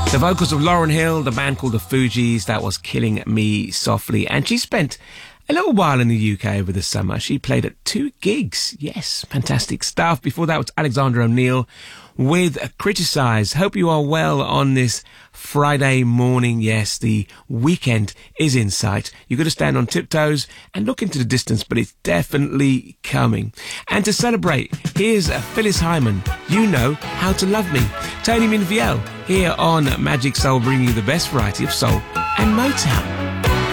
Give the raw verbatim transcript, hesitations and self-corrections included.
The vocals of Lauryn Hill, the band called the Fugees, that was Killing Me Softly. And she spent a little while in the U K over the summer. She played at two gigs. Yes, fantastic stuff. Before that was Alexander O'Neill with Criticise. Hope you are well on this Friday morning. Yes, the weekend is in sight. You've got to stand on tiptoes and look into the distance, but it's definitely coming. And to celebrate, here's Phyllis Hyman, You Know How to Love Me. Tony Minviel here on Magic Soul, bringing you the best variety of soul and Motown.